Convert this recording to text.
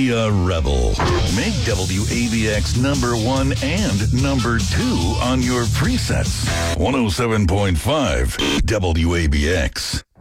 Be a rebel. Make WABX number 1 and number 2 on your presets. 107.5 WABX.